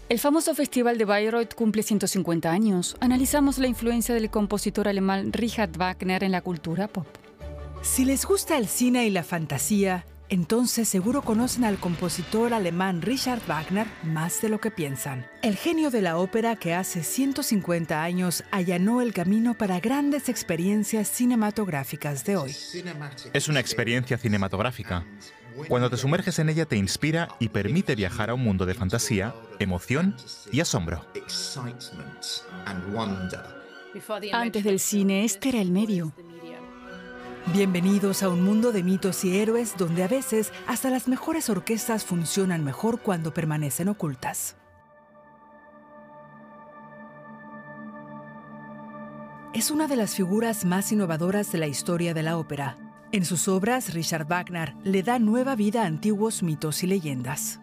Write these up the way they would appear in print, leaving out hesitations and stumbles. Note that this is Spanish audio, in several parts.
El famoso Festival de Bayreuth cumple 150 años. Analizamos la influencia del compositor alemán Richard Wagner en la cultura pop. Si les gusta el cine y la fantasía, entonces seguro conocen al compositor alemán Richard Wagner más de lo que piensan. El genio de la ópera que hace 150 años allanó el camino para grandes experiencias cinematográficas de hoy. Es una experiencia cinematográfica. Cuando te sumerges en ella te inspira y permite viajar a un mundo de fantasía, emoción y asombro. Antes del cine, este era el medio. Bienvenidos a un mundo de mitos y héroes donde a veces hasta las mejores orquestas funcionan mejor cuando permanecen ocultas. Es una de las figuras más innovadoras de la historia de la ópera. En sus obras, Richard Wagner le da nueva vida a antiguos mitos y leyendas.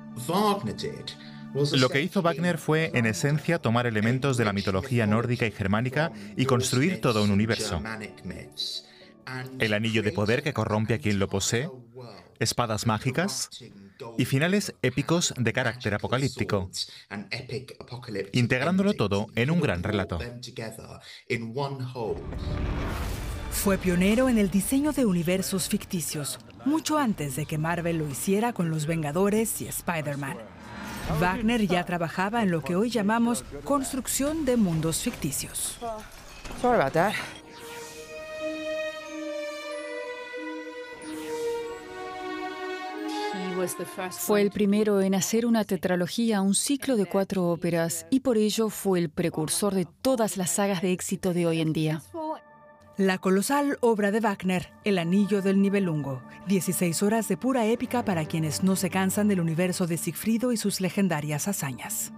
Lo que hizo Wagner fue, en esencia, tomar elementos de la mitología nórdica y germánica y construir todo un universo. El anillo de poder que corrompe a quien lo posee, espadas mágicas y finales épicos de carácter apocalíptico, integrándolo todo en un gran relato. Fue pionero en el diseño de universos ficticios, mucho antes de que Marvel lo hiciera con Los Vengadores y Spider-Man. Wagner ya trabajaba en lo que hoy llamamos construcción de mundos ficticios. Sorry about that. Fue el primero en hacer una tetralogía, un ciclo de 4 óperas, y por ello fue el precursor de todas las sagas de éxito de hoy en día. La colosal obra de Wagner, El Anillo del Nibelungo. 16 horas de pura épica para quienes no se cansan del universo de Sigfrido y sus legendarias hazañas.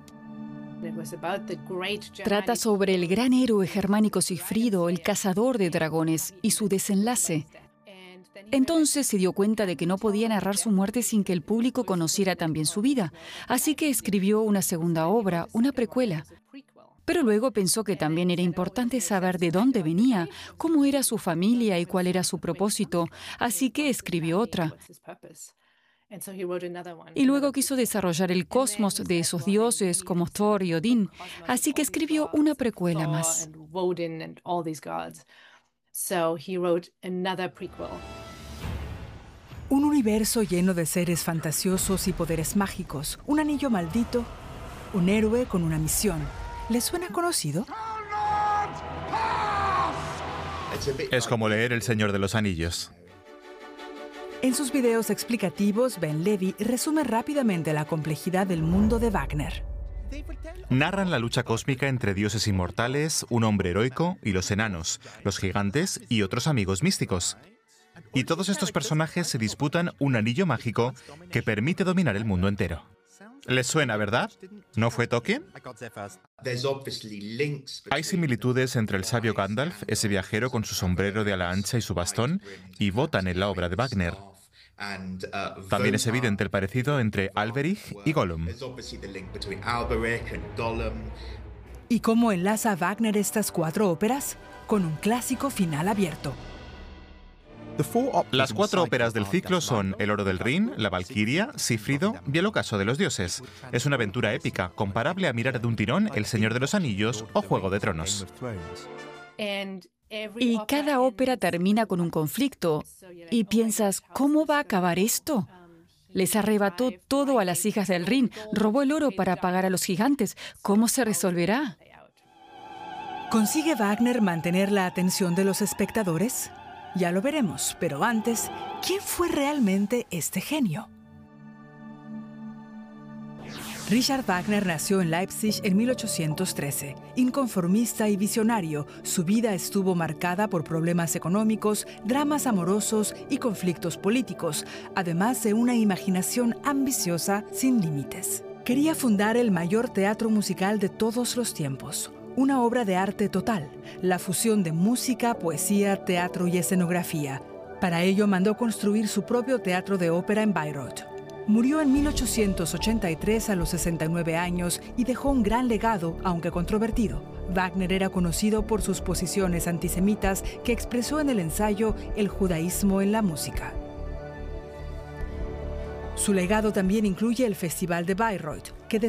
Trata sobre el gran héroe germánico Sigfrido, el cazador de dragones, y su desenlace. Entonces se dio cuenta de que no podía narrar su muerte sin que el público conociera también su vida, así que escribió una segunda obra, una precuela. Pero luego pensó que también era importante saber de dónde venía, cómo era su familia y cuál era su propósito, así que escribió otra. Y luego quiso desarrollar el cosmos de esos dioses como Thor y Odín, así que escribió una precuela más. Un universo lleno de seres fantasiosos y poderes mágicos, un anillo maldito, un héroe con una misión. ¿Les suena conocido? Es como leer El Señor de los Anillos. En sus videos explicativos, Ben Levy resume rápidamente la complejidad del mundo de Wagner. Narran la lucha cósmica entre dioses inmortales, un hombre heroico y los enanos, los gigantes y otros amigos místicos. Y todos estos personajes se disputan un anillo mágico que permite dominar el mundo entero. ¿Les suena, verdad? ¿No fue Tolkien? Hay similitudes entre el sabio Gandalf, ese viajero con su sombrero de ala ancha y su bastón, y Wotan en la obra de Wagner. También es evidente el parecido entre Alberich y Gollum. ¿Y cómo enlaza Wagner estas 4 óperas? Con un clásico final abierto. Las 4 óperas del ciclo son El oro del Rin, La Valquiria, Sigfrido y El ocaso de los dioses. Es una aventura épica, comparable a mirar de un tirón El Señor de los Anillos o Juego de Tronos. Y cada ópera termina con un conflicto. Y piensas, ¿cómo va a acabar esto? Les arrebató todo a las hijas del Rin, robó el oro para pagar a los gigantes. ¿Cómo se resolverá? ¿Consigue Wagner mantener la atención de los espectadores? Ya lo veremos, pero antes, ¿quién fue realmente este genio? Richard Wagner nació en Leipzig en 1813. Inconformista y visionario, su vida estuvo marcada por problemas económicos, dramas amorosos y conflictos políticos, además de una imaginación ambiciosa sin límites. Quería fundar el mayor teatro musical de todos los tiempos. Una obra de arte total, la fusión de música, poesía, teatro y escenografía. Para ello mandó construir su propio teatro de ópera en Bayreuth. Murió en 1883 a los 69 años y dejó un gran legado, aunque controvertido. Wagner era conocido por sus posiciones antisemitas que expresó en el ensayo El judaísmo en la música. Su legado también incluye el Festival de Bayreuth, que